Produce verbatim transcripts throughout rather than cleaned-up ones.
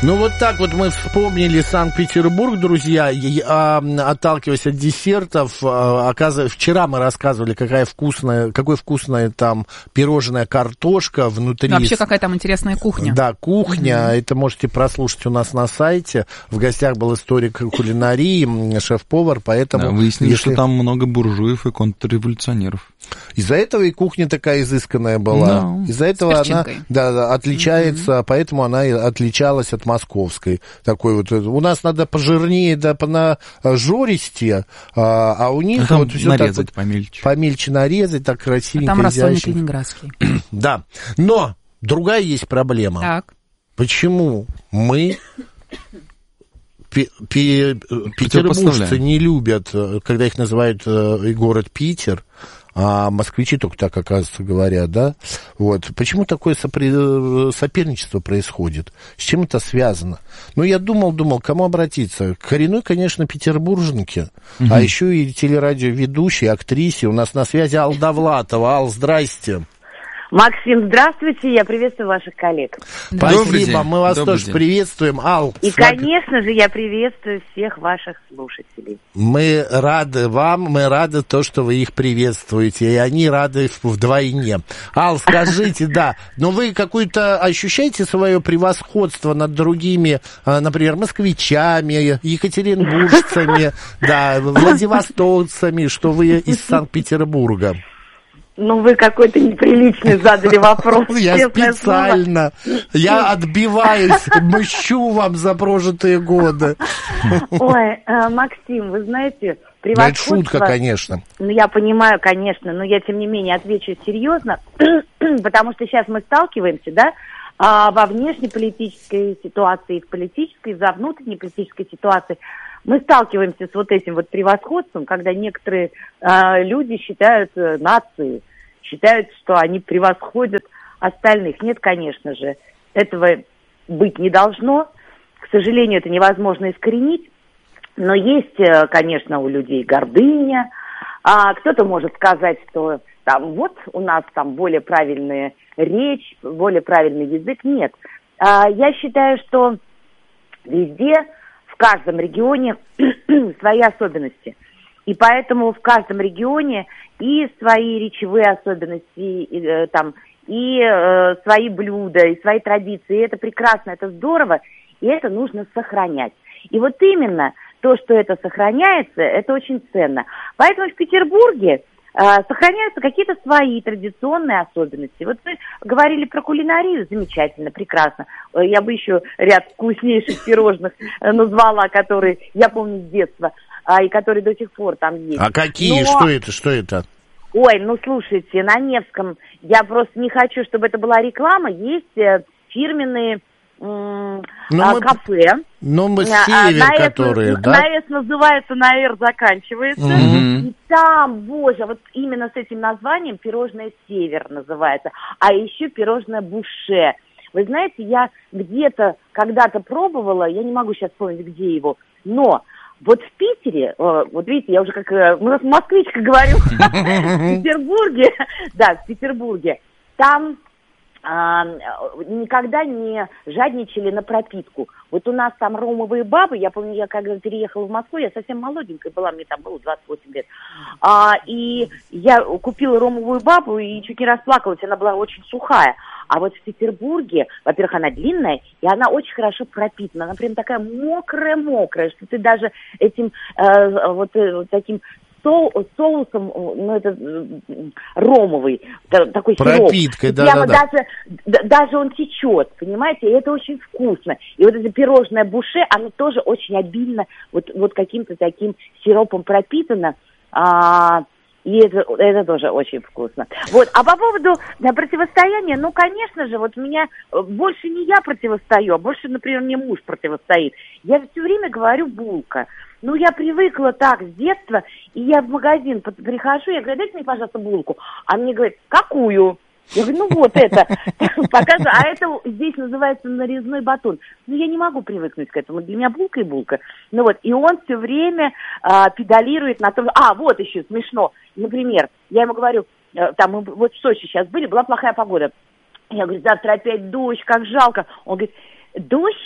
Ну, вот так вот мы вспомнили Санкт-Петербург, друзья, и, а, отталкиваясь от десертов. А, оказывается, вчера мы рассказывали, какая вкусная, какой вкусная там пирожная картошка внутри. Вообще, какая там интересная кухня. Да, кухня. Mm-hmm. Это можете прослушать у нас на сайте. В гостях был историк кулинарии, шеф-повар, поэтому... Да, выяснили, если... что там много буржуев и контрреволюционеров. Из-за этого и кухня такая изысканная была. No. Из-за этого она да, отличается, mm-hmm. поэтому она и отличалась от московской. Такой вот, у нас надо пожирнее, да, понажористее, а, а у них а вот все нарезать так вот, помельче. Помельче нарезать, так красивенько, а там рассольник изящно. Ленинградский. Да, но другая есть проблема. Так. Почему мы... Петербуржцы не любят, когда их называют и город Питер, а москвичи только так, оказывается, говорят, да? Вот. Почему такое сопри... соперничество происходит? С чем это связано? Ну, я думал, думал, к кому обратиться? К коренной, конечно, петербурженке, угу. а еще и телерадиоведущей, актрисе. У нас на связи Алла Довлатова. Ал, здрасте. Максим, здравствуйте, я приветствую ваших коллег. Спасибо, мы вас Добрый тоже день. Приветствуем. Ал, и, смотри... конечно же, я приветствую всех ваших слушателей. Мы рады вам, мы рады то, что вы их приветствуете, и они рады вдвойне. Ал, скажите, да, но вы какое-то ощущаете свое превосходство над другими, например, москвичами, екатеринбуржцами, да, владивостокцами, что вы из Санкт-Петербурга? Ну, вы какой-то неприличный задали вопрос. Я специально. Я отбиваюсь, мщу вам за прожитые годы. Ой, Максим, вы знаете, превосходство... Это шутка, конечно. Ну, я понимаю, конечно, но я, тем не менее, отвечу серьезно, потому что сейчас мы сталкиваемся, да, во внешнеполитической ситуации, в политической, за внутреннеполитической ситуации. Мы сталкиваемся с вот этим вот превосходством, когда некоторые э, люди считают э, нации, считают, что они превосходят остальных. Нет, конечно же, этого быть не должно. К сожалению, это невозможно искоренить. Но есть, э, конечно, у людей гордыня. А кто-то может сказать, что там вот у нас там более правильная речь, более правильный язык. Нет. А, я считаю, что везде... В каждом регионе свои особенности. И поэтому в каждом регионе и свои речевые особенности, и, э, там, и э, свои блюда, и свои традиции. И это прекрасно, это здорово, и это нужно сохранять. И вот именно то, что это сохраняется, это очень ценно. Поэтому в Петербурге сохраняются какие-то свои традиционные особенности. Вот вы говорили про кулинарию, замечательно, прекрасно. Я бы еще ряд вкуснейших пирожных назвала, которые я помню с детства, и которые до сих пор там есть. А какие? Но... Что это? Что это? Ой, ну слушайте, на Невском, я просто не хочу, чтобы это была реклама, есть фирменные м- а, кафе. Ну, мы север, на которые, S, да? На S называется, на R заканчивается. Mm-hmm. И там, боже, вот именно с этим названием пирожное «Север» называется. А еще пирожное «Буше». Вы знаете, я где-то когда-то пробовала, я не могу сейчас вспомнить, где его, но вот в Питере, вот видите, я уже как москвичка говорю, в Петербурге, да, в Петербурге, там... никогда не жадничали на пропитку. Вот у нас там ромовые бабы, я помню, я когда переехала в Москву, я совсем молоденькая была, мне там было двадцать восемь лет, а, и я купила ромовую бабу и чуть не расплакалась, она была очень сухая. А вот в Петербурге, во-первых, она длинная, и она очень хорошо пропитана, она прям такая мокрая-мокрая, что ты даже этим э, вот, э, вот таким соусом, ну, это ромовый, такой сироп. Пропиткой, да, прямо да, да. Даже, даже он течет, понимаете, и это очень вкусно. И вот это пирожное «Буше», оно тоже очень обильно вот, вот каким-то таким сиропом пропитано, а, и это, это тоже очень вкусно. Вот. А по поводу противостояния, ну, конечно же, вот меня больше не я противостою, а больше, например, мне муж противостоит. Я все время говорю «булка». Ну, я привыкла так с детства, и я в магазин прихожу, я говорю, дайте мне, пожалуйста, булку. А мне говорят, какую? Я говорю, ну вот это, покажу. А это здесь называется нарезной батон. Ну, я не могу привыкнуть к этому. Для меня булка и булка. Ну вот, и он все время а, педалирует на том... А, вот еще смешно. Например, я ему говорю, там мы вот в Сочи сейчас были, была плохая погода. Я говорю, завтра опять дождь, как жалко. Он говорит, дождь?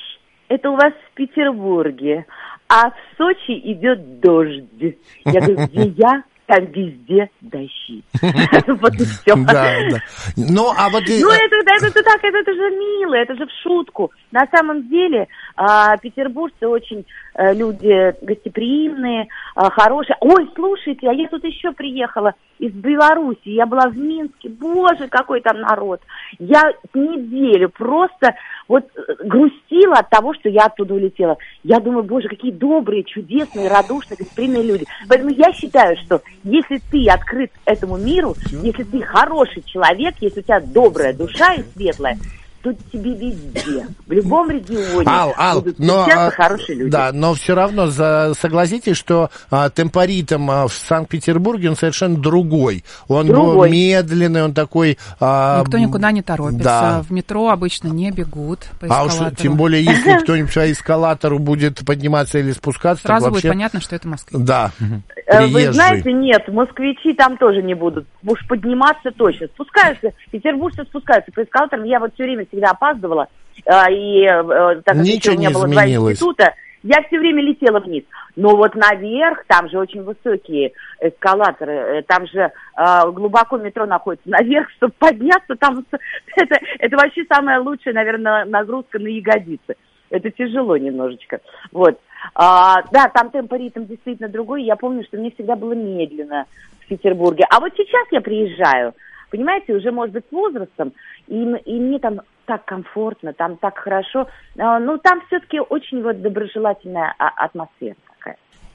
это у вас в Петербурге, а в Сочи идет дождь. Я говорю, где я? Там везде дожди. Вот и все. Да, да. Ну, а вот... Ну, это, это, это так, это, это же мило, это же в шутку. На самом деле, а, петербуржцы очень а, люди гостеприимные, а, хорошие. Ой, слушайте, а я тут еще приехала из Беларуси, я была в Минске. Боже, какой там народ. Я неделю просто вот грустила от того, что я оттуда улетела. Я думаю, боже, какие добрые, чудесные, радушные, гостеприимные люди. Поэтому я считаю, что если ты открыт этому миру, если ты хороший человек, если у тебя добрая душа и светлая, тут тебе везде, в любом регионе Ал, Ал, будут но, встречаться хорошие люди. Да, но все равно за, согласитесь, что а, темпоритм а, в Санкт-Петербурге, он совершенно другой. Он другой. медленный, он такой... А, Никто никуда не торопится. Да. В метро обычно не бегут по эскалатору. А уж тем более, если кто-нибудь по эскалатору будет подниматься или спускаться... Сразу вообще... будет понятно, что это Москва. Да. Вы знаете, нет, москвичи там тоже не будут. Уж подниматься точно. Спускаются, петербуржцы спускаются по эскалаторам. Я вот все время всегда опаздывала. И так как еще у меня было два института, я все время летела вниз. Но вот наверх, там же очень высокие эскалаторы, там же э, глубоко метро находится. Наверх, чтобы подняться, там это, это вообще самая лучшая, наверное, нагрузка на ягодицы. Это тяжело немножечко. Вот. А, да, там темпоритм действительно другой. Я помню, что мне всегда было медленно в Петербурге. А вот сейчас я приезжаю, понимаете, уже, может быть, с возрастом, и, и мне там так комфортно, там так хорошо. А, ну, там все-таки очень вот доброжелательная атмосфера такая.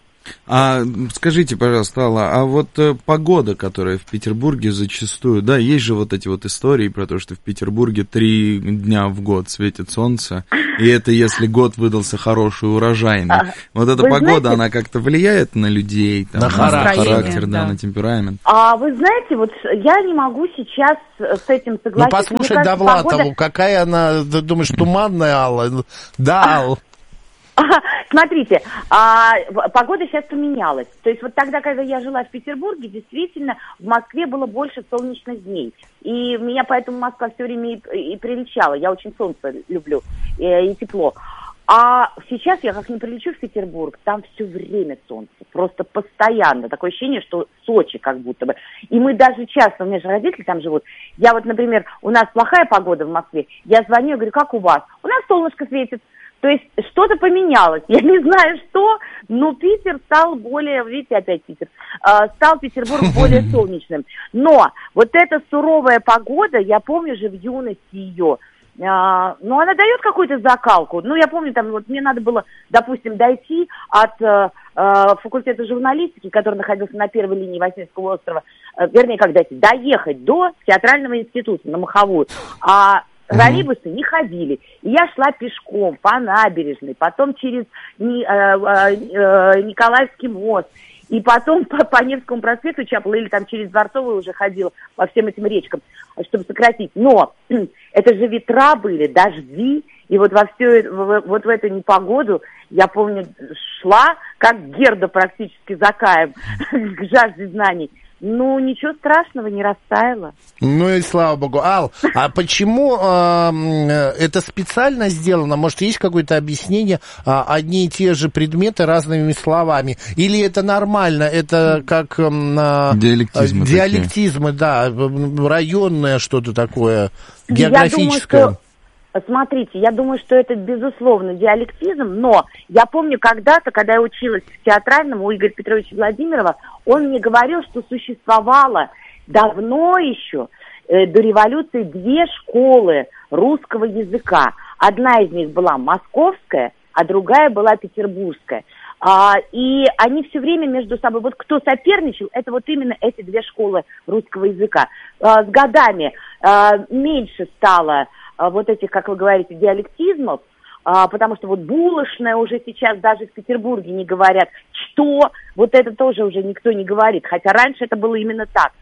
А скажите, пожалуйста, Алла, а вот э, погода, которая в Петербурге зачастую, да, есть же вот эти вот истории про то, что в Петербурге три дня в год светит солнце, и это если год выдался хороший, урожайный. А, вот эта погода, знаете, она как-то влияет на людей, там, на, на характер, характер, да, да, на темперамент? А вы знаете, вот я не могу сейчас с этим согласиться. Ну, послушай Довлатову, погода... какая она, ты думаешь, туманная, Алла? Да, Алла. Смотрите, а, погода сейчас поменялась. То есть вот тогда, когда я жила в Петербурге, действительно, в Москве было больше солнечных дней. И меня поэтому Москва все время и, и приличала. Я очень солнце люблю и, и тепло. А сейчас я как не прилечу в Петербург, там все время солнце. Просто постоянно. Такое ощущение, что Сочи как будто бы. И мы даже часто, у меня же родители там живут. Я вот, например, у нас плохая погода в Москве. Я звоню и говорю, как у вас? У нас солнышко светит. То есть что-то поменялось. Я не знаю что, но Питер стал более, видите, опять Питер, э, стал Петербург более солнечным. Но вот эта суровая погода, я помню же в юности ее, э, ну она дает какую-то закалку. Ну я помню, там вот мне надо было, допустим, дойти от э, э, факультета журналистики, который находился на первой линии Васильевского острова, э, вернее, как дойти, доехать до театрального института на Маховую. А троллейбусы не ходили. И я шла пешком по набережной, потом через Ни, э, э, Николаевский мост, и потом по, по Невскому проспекту чапала, или там через Дворцовую уже ходила по всем этим речкам, чтобы сократить. Но это же ветра были, дожди, и вот во все, вот в эту непогоду, я помню, шла, как Герда практически за Каем, к жажде знаний. Ну, ничего страшного, не растаяло. Ну и слава богу. Ал, а почему э, это специально сделано? Может, есть какое-то объяснение? Э, одни и те же предметы разными словами? Или это нормально? Это как... Э, диалектизмы. Диалектизмы, такие. Да. Районное что-то такое, географическое. Я думаю, что... Смотрите, я думаю, что это, безусловно, диалектизм, но я помню когда-то, когда я училась в театральном у Игоря Петровича Владимирова, он мне говорил, что существовало давно еще, э, до революции, две школы русского языка. Одна из них была московская, а другая была петербургская. А, и они все время между собой, вот кто соперничал, это вот именно эти две школы русского языка. А, с годами а, меньше стало вот этих, как вы говорите, диалектизмов, а, потому что вот булочная уже сейчас даже в Петербурге не говорят, что, вот это тоже уже никто не говорит, хотя раньше это было именно так.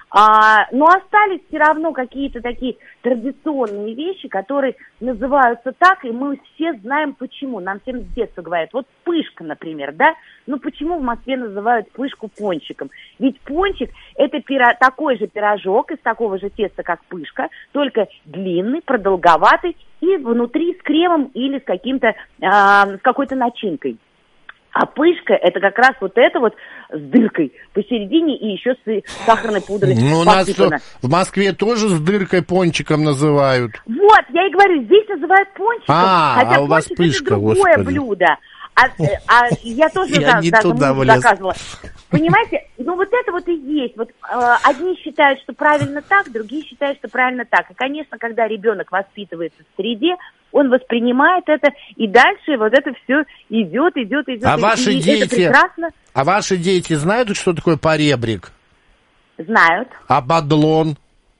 А, но остались все равно какие-то такие традиционные вещи, которые называются так, и мы все знаем почему. Нам всем с детства говорят, вот пышка, например, да? Ну почему в Москве называют пышку пончиком? Ведь пончик – это пиро... такой же пирожок из такого же теста, как пышка, только длинный, продолговатый и внутри с кремом или с каким-то, а, с какой-то начинкой. А пышка – это как раз вот это вот с дыркой посередине и еще с сахарной пудрой ну, у нас что, в Москве тоже с дыркой пончиком называют. Вот, я и говорю, здесь называют пончиком, а, хотя а у вас пончик пышка, это другое господи. блюдо. А, а я тоже я да, даже влез. заказывала. Понимаете, ну вот это вот и есть. Вот э, одни считают, что правильно так, другие считают, что правильно так. И, конечно, когда ребенок воспитывается в среде, он воспринимает это, и дальше вот это все идет, идет, идет. А и, ваши и дети, это прекрасно. А ваши дети знают, что такое поребрик? Знают. А бадлон?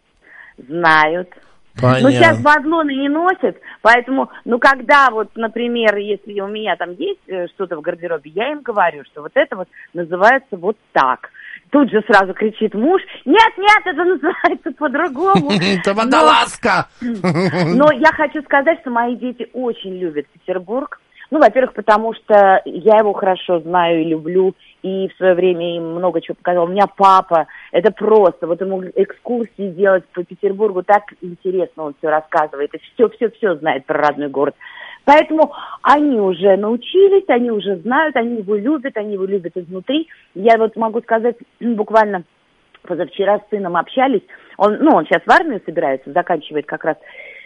Знают. Понятно. Но сейчас бадлоны не носят, поэтому, ну, когда вот, например, если у меня там есть что-то в гардеробе, я им говорю, что вот это вот называется вот так. Тут же сразу кричит муж, нет, нет, это называется по-другому. Это водолазка. Но я хочу сказать, что мои дети очень любят Петербург. Ну, во-первых, потому что я его хорошо знаю и люблю, и в свое время им много чего показал. У меня папа, это просто, вот ему экскурсии делать по Петербургу, так интересно он все рассказывает, и все-все-все знает про родной город. Поэтому они уже научились, они уже знают, они его любят, они его любят изнутри. Я вот могу сказать, буквально позавчера с сыном общались, он, ну, он сейчас в армию собирается, заканчивает как раз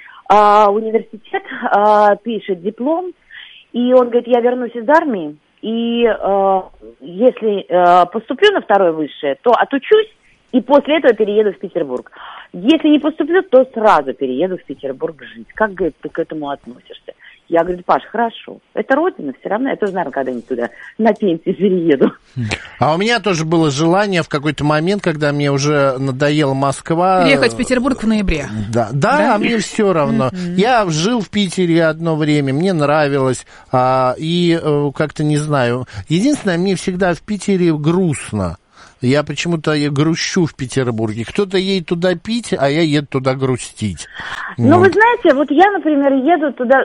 а, университет, а, пишет диплом, и он говорит, я вернусь из армии, и э, если э, поступлю на второе высшее, то отучусь, и после этого перееду в Петербург. Если не поступлю, то сразу перееду в Петербург жить. Как, говорит, ты к этому относишься? Я говорю, Паш, хорошо, это родина, все равно я тоже, наверное, когда-нибудь туда на пенсию перееду. А у меня тоже было желание в какой-то момент, когда мне уже надоела Москва... Переехать в Петербург в ноябре. Да, да, да? А мне все равно. Mm-hmm. Я жил в Питере одно время, мне нравилось, а, и как-то не знаю. Единственное, мне всегда в Питере грустно. Я почему-то я грущу в Петербурге. Кто-то едет туда пить, а я еду туда грустить. Ну, вот. Вы знаете, вот я, например, еду туда,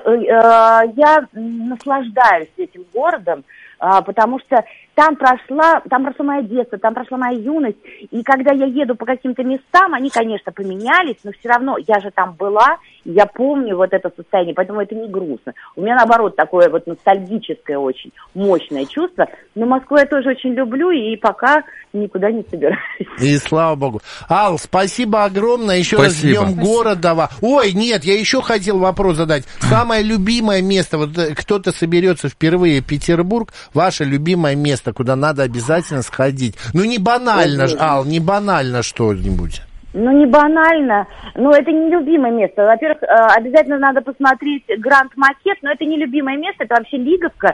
э, я наслаждаюсь этим городом, э, потому что там прошла, там прошло мое детство, там прошла моя юность, и когда я еду по каким-то местам, они, конечно, поменялись, но все равно я же там была, и я помню вот это состояние, поэтому это не грустно. У меня, наоборот, такое вот ностальгическое очень мощное чувство, но Москву я тоже очень люблю, и пока никуда не собираюсь. И слава богу. Ал, спасибо огромное, еще спасибо. раз Днем города. Ой, нет, я еще хотел вопрос задать. Самое любимое место, вот кто-то соберется впервые в Петербург, ваше любимое место, куда надо обязательно сходить. Ну, не банально, Ой, Ал, не банально что-нибудь. Ну, не банально, но это не любимое место. Во-первых, обязательно надо посмотреть Гранд Макет, но это не любимое место, это вообще Лиговка.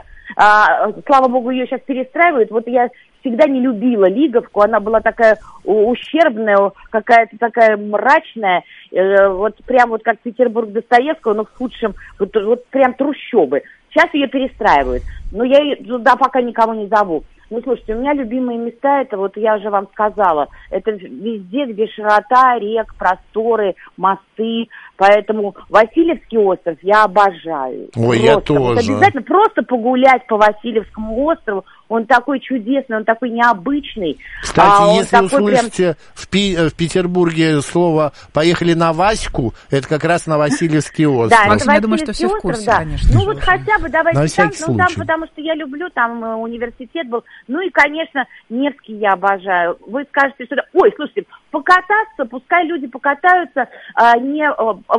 Слава богу, ее сейчас перестраивают. Вот я всегда не любила Лиговку, она была такая ущербная, какая-то такая мрачная, вот прям вот как Петербург Достоевского, но в худшем, вот, вот прям трущобы. Сейчас ее перестраивают, но я туда пока никого не зову. Ну, слушайте, у меня любимые места, это вот я уже вам сказала, это везде, где широта рек, просторы, мосты, поэтому Васильевский остров я обожаю. Ой, просто. я тоже. Вот обязательно просто погулять по Васильевскому острову, он такой чудесный, он такой необычный. Кстати, а если услышите прям... в, Пи- в Петербурге слово «поехали на Ваську», это как раз на Васильевский остров. Да, это я думаю, что все в курсе, да. Конечно. Ну, вот хотя бы давайте на там, случай. ну, там, потому что я люблю, там э, университет был. Ну и, конечно, Невский я обожаю. Вы скажете, что... Ой, слушайте, покататься, пускай люди покатаются э, не, э,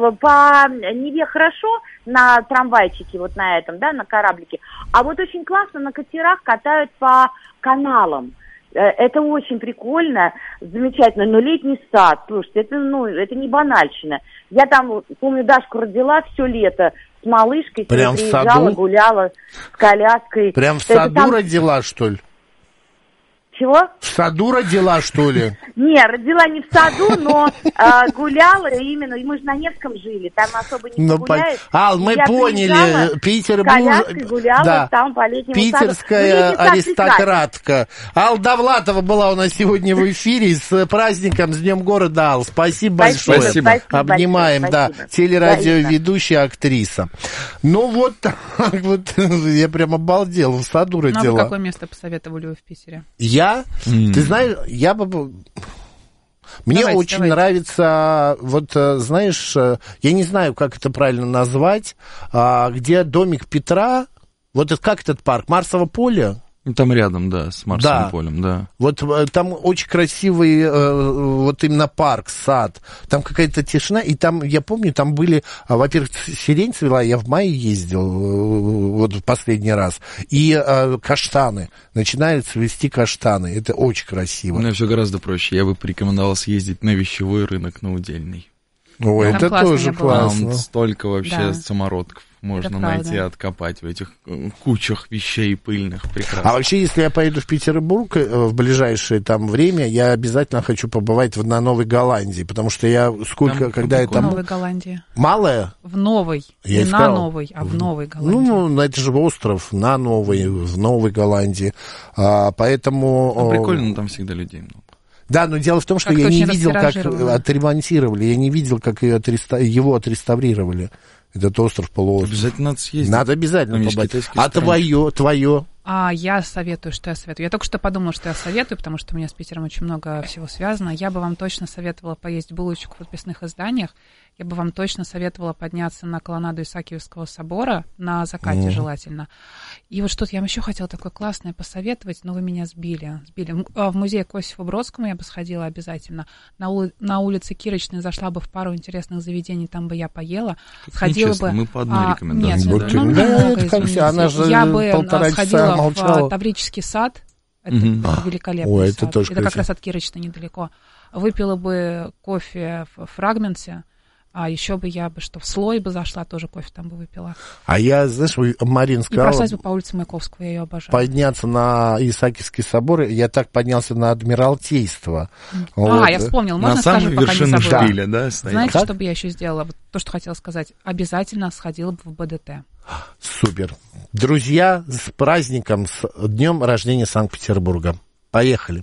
по Неве хорошо на трамвайчике, вот на этом, да, на кораблике, а вот очень классно на катерах катают по каналам. Это очень прикольно, замечательно, но летний сад, слушайте, это, ну, это не банальщина. Я там, помню, Дашку родила все лето с малышкой, прям приезжала, гуляла с коляской. Прям в это саду там... родила, что ли? Чего? В саду родила, что ли? Не, родила не в саду, но э, гуляла именно, и мы же на Невском жили, там особо не ну, погуляешь. По... Ал, мы поняли, Петербург... гуляла да. там по летнему Питерская саду. аристократка. Ал Довлатова была у нас сегодня в эфире. С праздником, с Днем города, Ал. Спасибо, спасибо большое. Спасибо. Обнимаем, большое, да. спасибо. Телерадиоведущая, актриса. Ну вот так вот, я прям обалдел, в саду родила. Ну, а вы какое место посоветовали вы в Питере? Я? Mm. Ты знаешь, я бы... Мне давайте, очень давайте. нравится, вот, знаешь, я не знаю, как это правильно назвать, где домик Петра, вот как этот парк, Марсово поле? Там рядом, да, с Марсовым да. полем, да. Вот там очень красивый, вот именно парк, сад, там какая-то тишина, и там, я помню, там были, во-первых, сирень цвела, я в мае ездил, вот в последний раз, и каштаны, начинают цвести каштаны, это очень красиво. У меня все гораздо проще, я бы порекомендовал съездить на вещевой рынок на Удельный. Ой, там это тоже классно. Там столько вообще да. самородков можно это найти, правда. Откопать в этих кучах вещей пыльных, прекрасно. А вообще, если я поеду в Петербург в ближайшее там время, я обязательно хочу побывать на Новой Голландии, потому что я сколько, там, когда я там... В Новой Голландии. Малая? В Новой, я не на Новой, а в Новой Голландии. Ну, это же остров на Новой, в Новой Голландии, а, поэтому... Ну, прикольно, там всегда людей много. Да, но дело в том, что как я не видел, как отремонтировали, я не видел, как ее отреста... его отреставрировали, этот остров, полуостров. Обязательно надо съездить. Надо обязательно побывать. А твое, твое? А я советую, что я советую. Я только что подумала, что я советую, потому что у меня с Питером очень много всего связано. Я бы вам точно советовала поесть булочку в подписных изданиях. Я бы вам точно советовала подняться на колоннаду Исаакиевского собора, на закате mm. желательно. И вот что-то я вам еще хотела такое классное посоветовать, но вы меня сбили. сбили. В музей к Осипу Бродскому я бы сходила обязательно. На, ули... на улице Кирочной зашла бы в пару интересных заведений, там бы я поела. Как сходила нечестно, бы... мы по одной а, рекомендации. Нет, ну, немного, извините. Она же я бы сходила молчала. в Таврический сад. Это, mm-hmm. это великолепный Ой, сад. Это, тоже это как раз от Кирочной недалеко. Выпила бы кофе в Фрагменте. А еще бы я бы что, в слой бы зашла, тоже кофе там бы выпила. А я, знаешь, Марин сказала... И прошлась бы по улице Маяковского, я ее обожаю. Подняться на Исаакиевский собор, я так поднялся на Адмиралтейство. А, вот. я вспомнил, можно на скажу, пока не забыла? Шпиля, да, знаете, как? что бы я еще сделала? Вот то, что хотела сказать. Обязательно сходила бы в БДТ. Супер. Друзья, с праздником, с днем рождения Санкт-Петербурга. Поехали.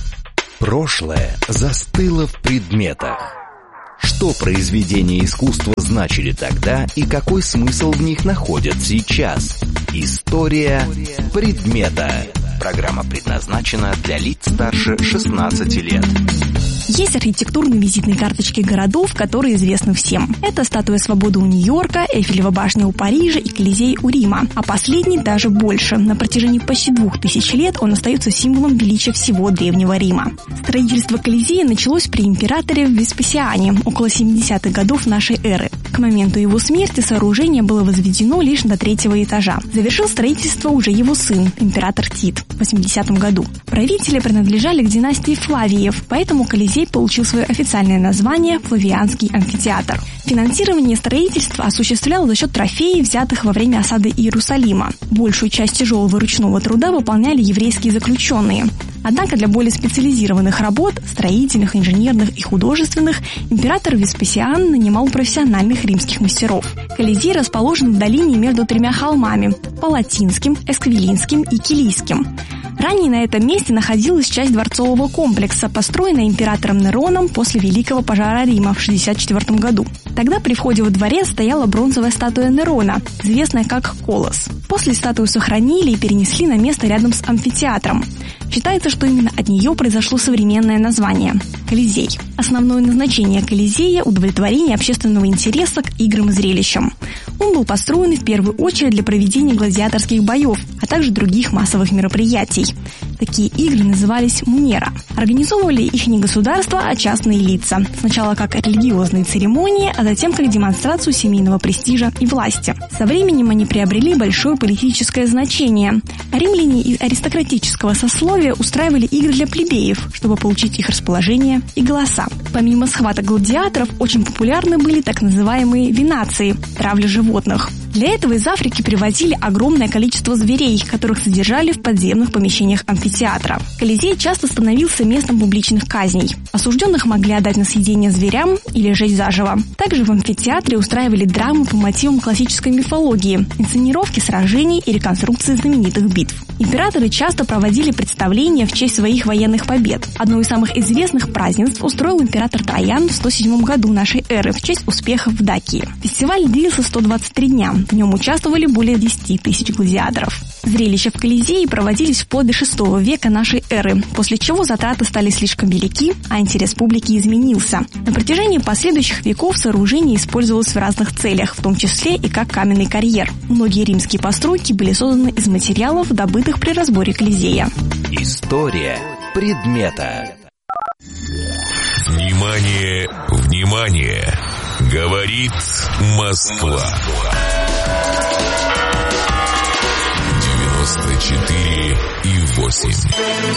Прошлое застыло в предметах. Что произведения искусства значили тогда и какой смысл в них находят сейчас? История предмета. Программа предназначена для лиц старше шестнадцати лет. Есть архитектурные визитные карточки городов, которые известны всем. Это статуя свободы у Нью-Йорка, Эйфелева башня у Парижа и Колизей у Рима. А последний даже больше. На протяжении почти двух тысяч лет он остается символом величия всего Древнего Рима. Строительство Колизея началось при императоре Веспасиане около семидесятых годов нашей эры. К моменту его смерти сооружение было возведено лишь до третьего этажа. Завершил строительство уже его сын, император Тит, в восьмидесятом году. Правители принадлежали к династии Флавиев, поэтому Колизей получил свое официальное название Флавианский амфитеатр. Финансирование строительства осуществлялось за счет трофеев, взятых во время осады Иерусалима. Большую часть тяжелого ручного труда выполняли еврейские заключенные. Однако для более специализированных работ, строительных, инженерных и художественных, император Веспасиан нанимал профессиональных римских мастеров. Колизей расположен в долине между тремя холмами – Палатинским, Эсквилинским и Килийским. Ранее на этом месте находилась часть дворцового комплекса, построенная императором Нероном после Великого пожара Рима в шестьдесят четвёртом году. Тогда при входе во дворец стояла бронзовая статуя Нерона, известная как Колос. После статую сохранили и перенесли на место рядом с амфитеатром. Считается, что именно от нее произошло современное название – Колизей. Основное назначение Колизея – удовлетворение общественного интереса к играм и зрелищам. Он был построен в первую очередь для проведения гладиаторских боев, а также других массовых мероприятий. Такие игры назывались мунера. Организовывали их не государства, а частные лица. Сначала как религиозные церемонии, а затем как демонстрацию семейного престижа и власти. Со временем они приобрели большое политическое значение. Римляне из аристократического сословия устраивали игры для плебеев, чтобы получить их расположение и голоса. Помимо схваток гладиаторов, очень популярны были так называемые венации – травля животных. Для этого из Африки привозили огромное количество зверей, которых содержали в подземных помещениях амфитеатра. Колизей часто становился местом публичных казней. Осужденных могли отдать на съедение зверям или сжечь заживо. Также в амфитеатре устраивали драмы по мотивам классической мифологии, инсценировки сражений и реконструкции знаменитых битв. Императоры часто проводили представления в честь своих военных побед. Одно из самых известных празднеств устроил император Троян в сто седьмом году нашей эры в честь успехов в Дакии. Фестиваль длился сто двадцать три дня. В нем участвовали более десять тысяч гладиаторов. Зрелища в Колизее проводились вплоть до шестого века нашей эры, после чего затраты стали слишком велики, а интерес публики изменился. На протяжении последующих веков сооружение использовалось в разных целях, в том числе и как каменный карьер. Многие римские постройки были созданы из материалов, добытых при разборе Колизея. История предмета. Внимание, внимание! Говорит Москва. девяносто четыре и восемь.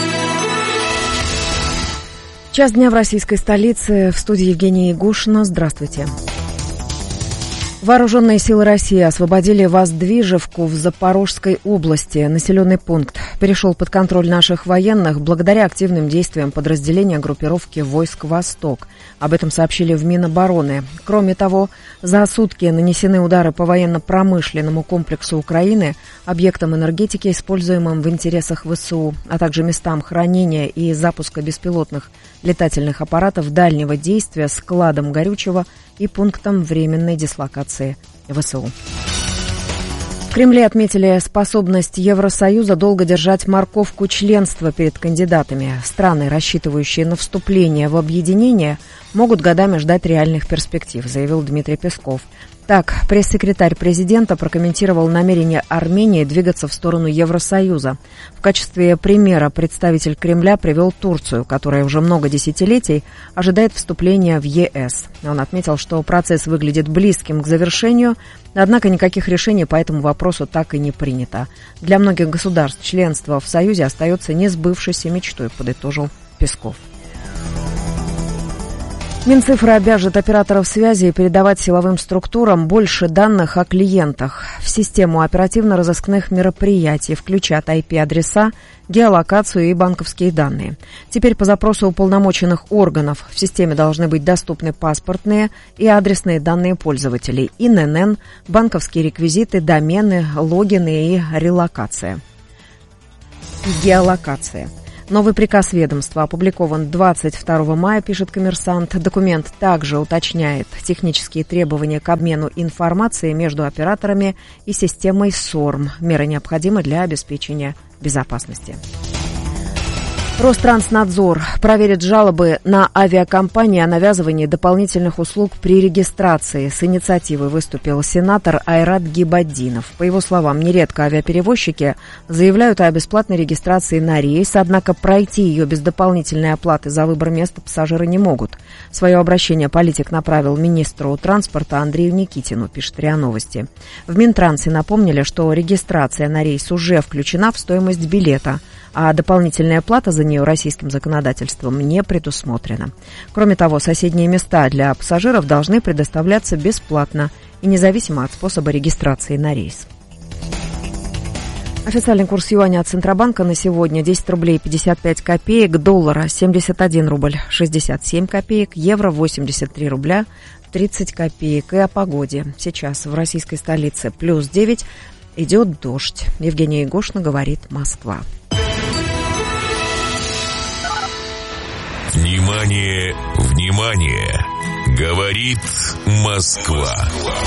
Час дня в российской столице. В студии Евгения Ягушина. Здравствуйте. Вооруженные силы России освободили Воздвижевку в Запорожской области. Населенный пункт перешел под контроль наших военных благодаря активным действиям подразделения группировки войск «Восток». Об этом сообщили в Минобороны. Кроме того, за сутки нанесены удары по военно-промышленному комплексу Украины, объектам энергетики, используемым в интересах ВСУ, а также местам хранения и запуска беспилотных летательных аппаратов дальнего действия, складам горючего и пунктам временной дислокации ВСУ. В Кремле отметили способность Евросоюза долго держать морковку членства перед кандидатами. Страны, рассчитывающие на вступление в объединение, могут годами ждать реальных перспектив, заявил Дмитрий Песков. Так, пресс-секретарь президента прокомментировал намерение Армении двигаться в сторону Евросоюза. В качестве примера представитель Кремля привел Турцию, которая уже много десятилетий ожидает вступления в ЕС. Он отметил, что процесс выглядит близким к завершению, однако никаких решений по этому вопросу так и не принято. Для многих государств членство в Союзе остается несбывшейся мечтой, подытожил Песков. Минцифры обяжет операторов связи передавать силовым структурам больше данных о клиентах. В систему оперативно-розыскных мероприятий включат ай пи-адреса, геолокацию и банковские данные. Теперь по запросу уполномоченных органов в системе должны быть доступны паспортные и адресные данные пользователей, ин эн эн, банковские реквизиты, домены, логины и релокация. Геолокация. Новый приказ ведомства опубликован двадцать второго мая, пишет «Коммерсант». Документ также уточняет технические требования к обмену информацией между операторами и системой СОРМ. Меры необходимы для обеспечения безопасности. Ространснадзор проверит жалобы на авиакомпании о навязывании дополнительных услуг при регистрации. С инициативой выступил сенатор Айрат Гибаддинов. По его словам, нередко авиаперевозчики заявляют о бесплатной регистрации на рейс, однако пройти ее без дополнительной оплаты за выбор места пассажиры не могут. Свое обращение политик направил министру транспорта Андрею Никитину, пишет РИА Новости. В Минтрансе напомнили, что регистрация на рейс уже включена в стоимость билета, а дополнительная плата за нее российским законодательством не предусмотрена. Кроме того, соседние места для пассажиров должны предоставляться бесплатно и независимо от способа регистрации на рейс. Официальный курс юаня от Центробанка на сегодня десять рублей пятьдесят пять копеек, доллара семьдесят один рубль шестьдесят семь копеек, евро восемьдесят три рубля тридцать копеек. И о погоде. Сейчас в российской столице плюс девять, идет дождь. Евгения Ягушина, говорит Москва. Внимание, внимание! Говорит Москва.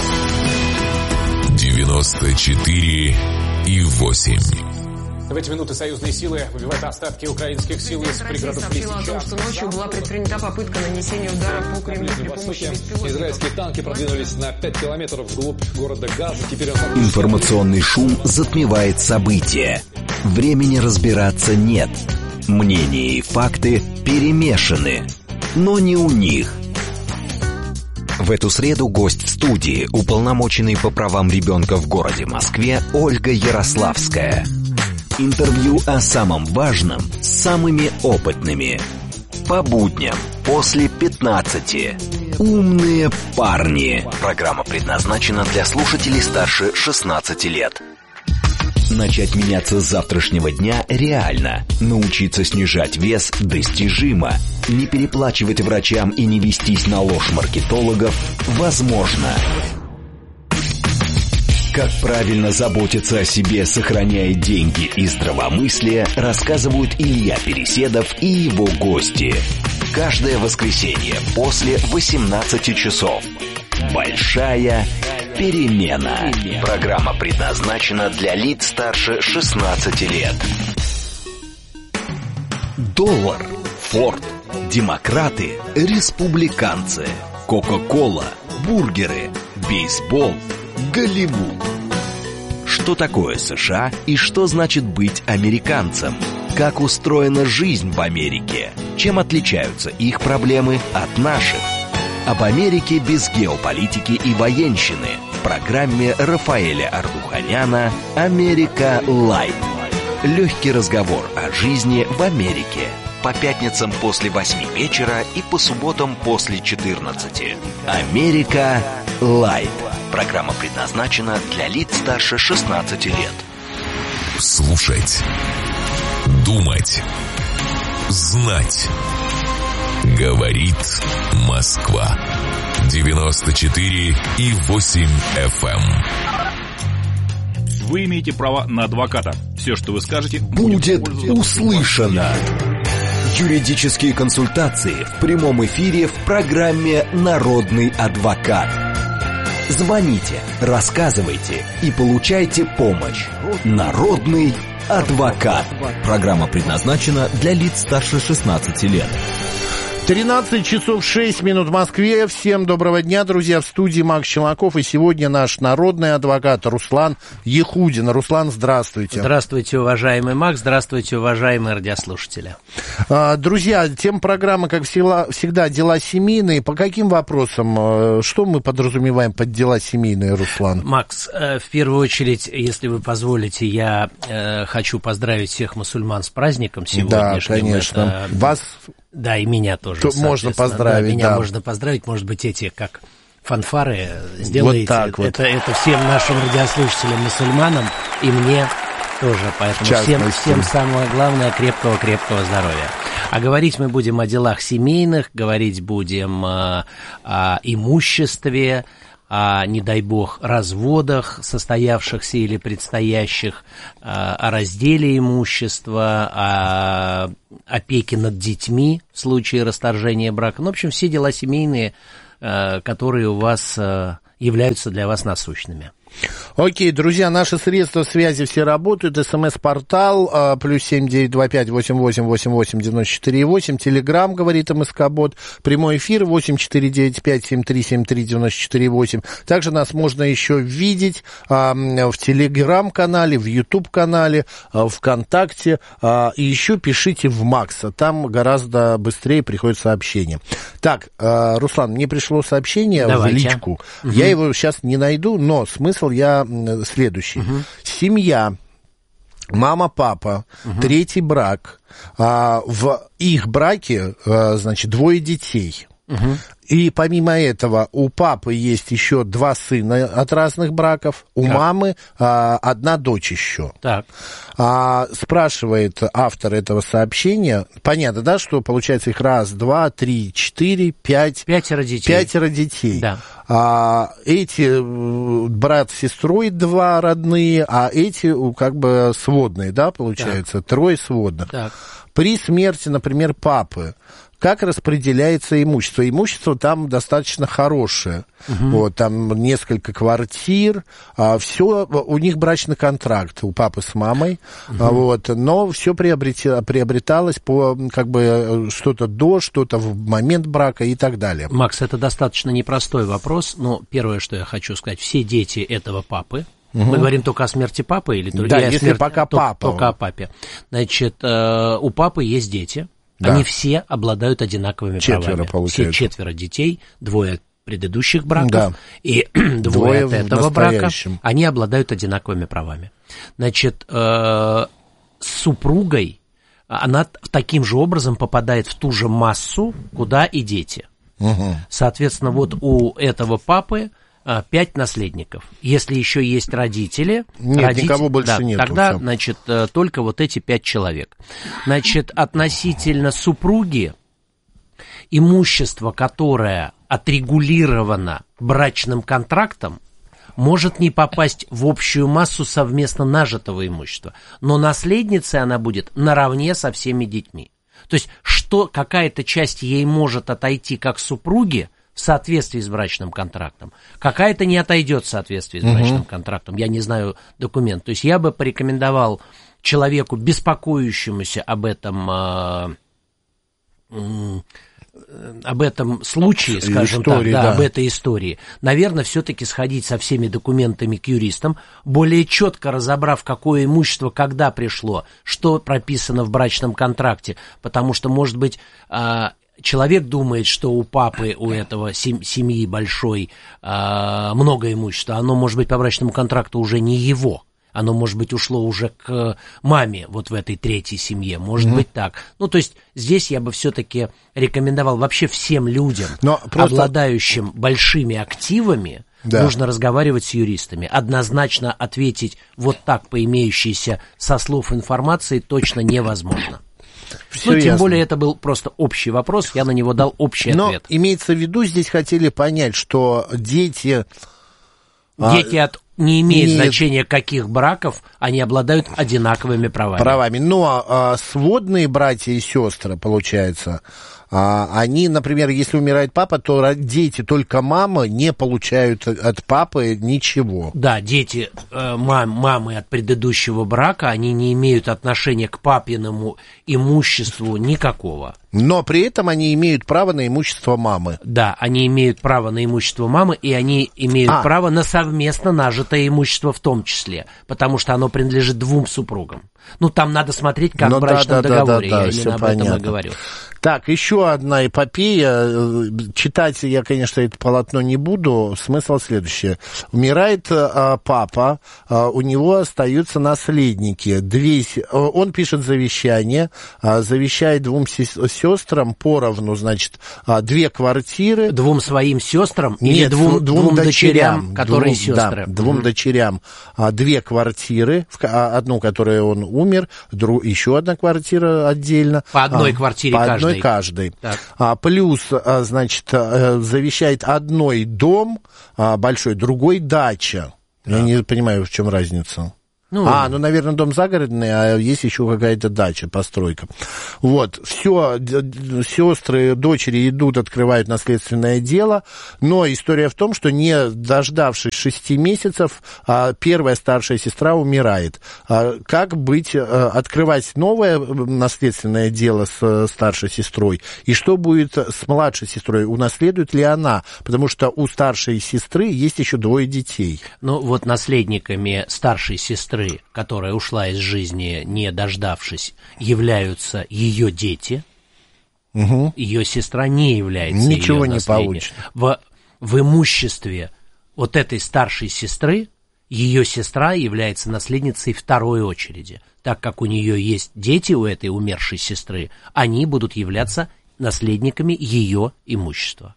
девяносто четыре и восемь. В эти минуты союзные силы выбивают остатки украинских сил из пригородов Лисичанска. Что ночью была предпринята попытка нанесения удара по Кремлю при помощи беспилотников. Израильские танки продвинулись на пять километров вглубь города Газа. Теперь он... Информационный шум затмевает события. Времени разбираться нет. Мнения и факты перемешаны, но не у них. В эту среду гость в студии, уполномоченный по правам ребенка в городе Москве Ольга Ярославская. Интервью о самом важном с самыми опытными. По будням после пятнадцати. «Умные парни». Программа предназначена для слушателей старше шестнадцати лет. Начать меняться с завтрашнего дня реально. Научиться снижать вес достижимо. Не переплачивать врачам и не вестись на ложь маркетологов возможно. Как правильно заботиться о себе, сохраняя деньги и здравомыслие, рассказывают Илья Переседов и его гости. Каждое воскресенье после восемнадцати часов. Большая перемена. Программа предназначена для лиц старше шестнадцати лет. Доллар, Форд, демократы, республиканцы, Кока-кола, бургеры, бейсбол, Голливуд. Что такое США и что значит быть американцем? Как устроена жизнь в Америке? Чем отличаются их проблемы от наших? Об Америке без геополитики и военщины в программе Рафаэля Ардуханяна «Америка Лайт». Легкий разговор о жизни в Америке. По пятницам после восьми вечера и по субботам после четырнадцати. «Америка Лайт». Программа предназначена для лиц старше шестнадцати лет. Слушать, думать, знать. Говорит Москва. девяносто четыре и восемь эф эм. Вы имеете право на адвоката. Все, что вы скажете, будет услышано. Юридические консультации в прямом эфире в программе «Народный адвокат». Звоните, рассказывайте и получайте помощь. Народный адвокат. Программа предназначена для лиц старше шестнадцати лет. тринадцать часов шесть минут в Москве. Всем доброго дня, друзья. В студии Макс Челноков. И сегодня наш народный адвокат Руслан Ехудин. Руслан, здравствуйте. Здравствуйте, уважаемый Макс. Здравствуйте, уважаемые радиослушатели. Друзья, тема программы, как всегда, дела семейные. По каким вопросам? Что мы подразумеваем под дела семейные, Руслан? Макс, в первую очередь, если вы позволите, я хочу поздравить всех мусульман с праздником сегодняшним. Да, конечно. Это... Вас... Да, и меня тоже. То можно поздравить, да. Меня да. можно поздравить, может быть, эти, как фанфары, сделаете. Вот так вот. Это, это всем нашим радиослушателям-мусульманам и мне тоже. Поэтому всем, всем самое главное — крепкого-крепкого здоровья. А говорить мы будем о делах семейных, говорить будем о, о имуществе, о, не дай бог, разводах, состоявшихся или предстоящих, о разделе имущества, о опеке над детьми в случае расторжения брака. Ну, в общем, все дела семейные, которые у вас являются для вас насущными. Окей, друзья, наши средства связи все работают. СМС-портал плюс семь девять два пять восемь восемь восемь восемь девяносто четыре восемь. Телеграм, говорит МСК-бот. Прямой эфир восемь четыре девять пять семь три семь три девяносто четыре восемь. Также нас можно еще видеть а, в Телеграм-канале, в Ютуб-канале, а, ВКонтакте. А, и еще пишите в Макса. Там гораздо быстрее приходит сообщение. Так, а, Руслан, мне пришло сообщение. Давайте. В личку. Угу. Я его сейчас не найду, но смысл я следующий. Угу. Семья, мама, папа, угу. третий брак. А, в их браке, а, значит, двое детей. Угу. И помимо этого у папы есть еще два сына от разных браков, у как? мамы а, одна дочь еще. Так. А, спрашивает автор этого сообщения, понятно, да, что получается их раз, два, три, четыре, пять. Пятеро детей. Пятеро детей. Да. А, эти брат с сестрой два родные, а эти как бы сводные, да, получается, так. Трое сводных. Так. При смерти, например, папы, как распределяется имущество? Имущество там достаточно хорошее. Угу. Вот, там несколько квартир, а, все, у них брачный контракт у папы с мамой, угу. а, вот, но все приобреталось по, как бы, что-то до, что-то в момент брака и так далее. Макс, это достаточно непростой вопрос, но первое, что я хочу сказать, все дети этого папы, угу. Мы говорим только о смерти папы или да, если смерти, пока то, папа. Только о папе. Значит, э, у папы есть дети. Да. Они все обладают одинаковыми четверо, правами. Получается. Все четверо детей, двое предыдущих браков да. и двое, двое от этого брака, они обладают одинаковыми правами. Значит, э, с супругой она таким же образом попадает в ту же массу, куда и дети. Угу. Соответственно, вот у этого папы пять наследников. Если еще есть родители... Нет, родители, никого больше да, нет. Тогда, все. значит, только вот эти пять человек. Значит, относительно супруги, имущество, которое отрегулировано брачным контрактом, может не попасть в общую массу совместно нажитого имущества. Но наследницей она будет наравне со всеми детьми. То есть, что какая-то часть ей может отойти как супруге, в соответствии с брачным контрактом. Какая-то не отойдет в соответствии с брачным uh-huh. контрактом. Я не знаю документ. То есть я бы порекомендовал человеку, беспокоящемуся об этом, э, э, об этом случае, скажем истории, так, да, да. об этой истории, наверное, все-таки сходить со всеми документами к юристам, более четко разобрав, какое имущество когда пришло, что прописано в брачном контракте, потому что, может быть, э, человек думает, что у папы, у этого семьи большой э, много имущества, оно, может быть, по брачному контракту уже не его, оно, может быть, ушло уже к маме вот в этой третьей семье, может mm-hmm. быть так. Ну, то есть здесь я бы все-таки рекомендовал вообще всем людям, Но просто... обладающим большими активами, да. нужно разговаривать с юристами. Однозначно ответить вот так по имеющейся со слов информации точно невозможно. Все ну, тем ясно. Более, это был просто общий вопрос, я на него дал общий Но ответ. Но имеется в виду, здесь хотели понять, что дети... Дети от... не имеет не... значения, каких браков, они обладают одинаковыми правами. Правами. Но а, сводные братья и сестры, получается, а, они, например, если умирает папа, то дети только мамы не получают от папы ничего. Да, дети э, мам, мамы от предыдущего брака, они не имеют отношения к папиному имуществу никакого. Но при этом они имеют право на имущество мамы. Да, они имеют право на имущество мамы, и они имеют а. право на совместно нажитое имущество в том числе, потому что оно принадлежит двум супругам. Ну, там надо смотреть, как ну, в брачном да, да, договоре, да, да, да, я именно об понятно. этом и говорю. Так, еще одна эпопея. Читать я, конечно, это полотно не буду. Смысл следующий. Умирает а, папа, а, у него остаются наследники. Две, он пишет завещание, а, завещает двум сестрам поровну, значит, а, две квартиры. Двум своим сестрам Нет, или двум, двум, двум дочерям, дочерям которые двум, сестры? Да, двум mm-hmm. дочерям а, две квартиры, одну, которую он умер, друг, еще одна квартира отдельно. По одной а, квартире по каждой. каждый. А, плюс, а, значит, а, завещает одной дом а, большой, другой дача. Да. Я не понимаю, в чем разница. Ну, а, ну, наверное, дом загородный, а есть еще какая-то дача, постройка. Вот, все, сестры, дочери идут, открывают наследственное дело, но история в том, что не дождавшись шести месяцев, первая старшая сестра умирает. Как быть, открывать новое наследственное дело с старшей сестрой, и что будет с младшей сестрой, унаследует ли она, потому что у старшей сестры есть еще двое детей. Ну, вот наследниками старшей сестры, которая ушла из жизни, не дождавшись, являются ее дети. Угу. Ее сестра не является Ничего ее не получит. В, в имуществе вот этой старшей сестры ее сестра является наследницей второй очереди. Так как у нее есть дети, у этой умершей сестры, они будут являться наследниками ее имущества.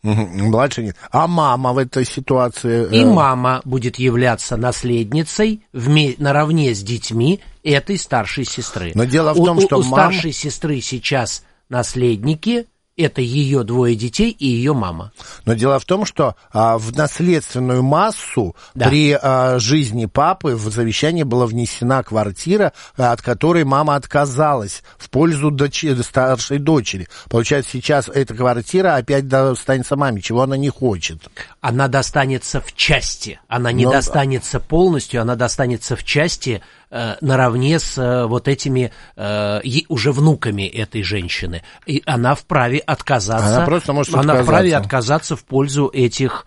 Младше нет. А мама в этой ситуации? И мама будет являться наследницей вме- наравне с детьми этой старшей сестры. Но дело в том, у, что у мам... старшей сестры сейчас наследники. Это ее двое детей и ее мама. Но дело в том, что а, в наследственную массу да. при а, жизни папы в завещание была внесена квартира, а, от которой мама отказалась в пользу дочери, старшей дочери. Получается, сейчас эта квартира опять достанется маме, чего она не хочет. Она достанется в части. Она не Но... достанется полностью, она достанется в части э, наравне с э, вот этими э, уже внуками этой женщины. И она вправе отказаться. Она просто может она отказаться. вправе отказаться в пользу этих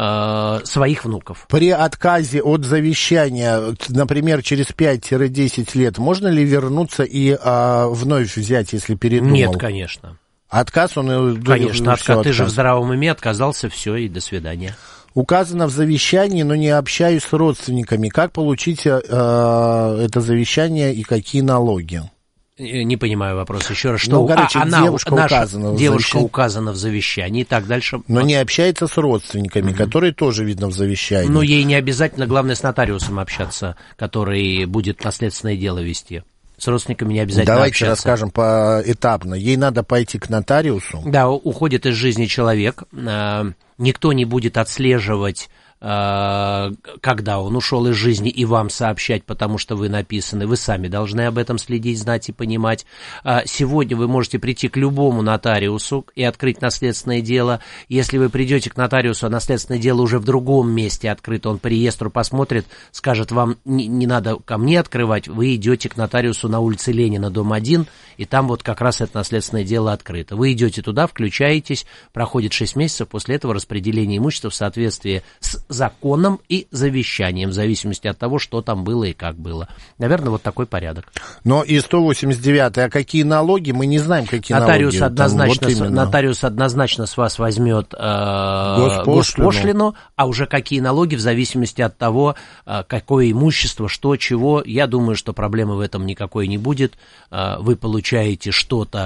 э, своих внуков. При отказе от завещания, например, через пять-десять лет, можно ли вернуться и э, вновь взять, если передумал? Нет, конечно. Отказ он... Конечно, отказ. Ты же в здравом уме отказался, все, и до свидания. Указано в завещании, но не общаюсь с родственниками. Как получить э, это завещание и какие налоги? Не понимаю вопрос еще раз. Что ну, короче, а, она, девушка, наша, указана, в девушка указана в завещании и так дальше. Но не общается с родственниками, mm-hmm. которые тоже видно в завещании. Но ей не обязательно, главное, с нотариусом общаться, который будет наследственное дело вести. С родственниками не обязательно Давайте общаться. расскажем поэтапно. Ей надо пойти к нотариусу. Да, уходит из жизни человек. Никто не будет отслеживать, когда он ушел из жизни, и вам сообщать, потому что вы написаны. Вы сами должны об этом следить, знать и понимать. Сегодня вы можете прийти к любому нотариусу и открыть наследственное дело. Если вы придете к нотариусу, а наследственное дело уже в другом месте открыто, он по реестру посмотрит, скажет, вам не, не надо ко мне открывать, вы идете к нотариусу на улице Ленина, дом один, и там вот как раз это наследственное дело открыто. Вы идете туда, включаетесь, проходит шесть месяцев, после этого распределение имущества в соответствии с законом и завещанием, в зависимости от того, что там было и как было. Наверное, вот такой порядок. Но и сто восемьдесят девятый, а какие налоги? Мы не знаем, какие нотариус налоги. Однозначно, там, вот нотариус однозначно с вас возьмет э, госпошлину. госпошлину, а уже какие налоги, в зависимости от того, э, какое имущество, что, чего. Я думаю, что проблемы в этом никакой не будет. Э, вы получаете что-то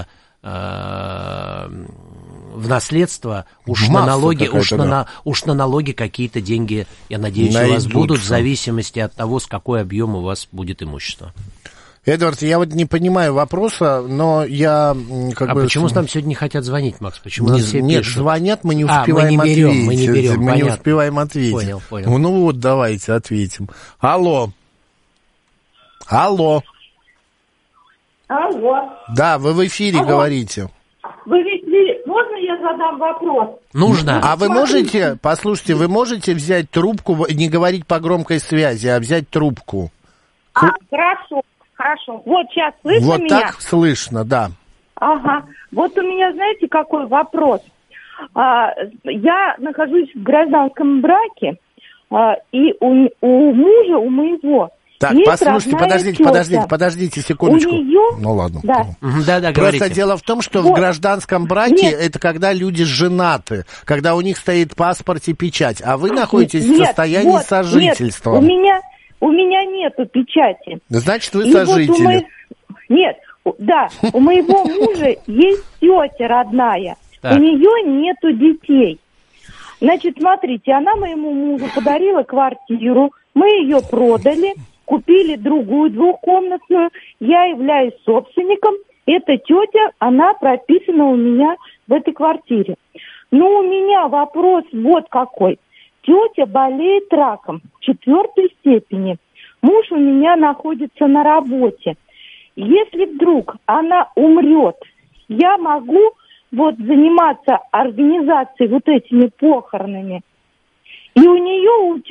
в наследство, уж на налоги, уж на, на, уж на налоги какие-то деньги, я надеюсь, найдутся. У вас будут, в зависимости от того, с какой объем у вас будет имущество. Эдвард, я вот не понимаю вопроса, но я... Как а бы... почему нам сегодня не хотят звонить, Макс? Почему не, все нет, пишут? Звонят, мы не успеваем а, мы не берем, ответить. Мы не берем, мы не успеваем ответить. Понял, понял. Ну вот, давайте ответим. Алло. Алло. Алло. Да, вы в эфире Алло. Говорите. Вы в эфире. Можно я задам вопрос? Нужно. А вы можете, послушайте, вы можете взять трубку, не говорить по громкой связи, а взять трубку? А, хорошо, хорошо. Вот сейчас слышно вот меня? Вот так слышно, да. Ага. Вот у меня, знаете, какой вопрос? А, я нахожусь в гражданском браке, а, и у, у мужа, у моего... Так, есть послушайте, подождите, тетя. подождите, подождите секундочку. У нее... Ну ладно. Да. Да, да, Просто говорите. дело в том, что вот. в гражданском браке Нет. это когда люди женаты, когда у них стоит паспорт и печать, а вы находитесь нет, в состоянии вот, сожительства. Нет, у меня, у меня нету печати. Значит, вы и сожители. Вот мо... Нет, да, у моего мужа есть тетя родная, у нее нету детей. Значит, смотрите, она моему мужу подарила квартиру, мы ее продали, купили другую двухкомнатную, я являюсь собственником, эта тетя, она прописана у меня в этой квартире. Но у меня вопрос вот какой. Тетя болеет раком четвертой степени, муж у меня находится на работе. Если вдруг она умрет, я могу вот заниматься организацией вот этими похоронами. И у нее, у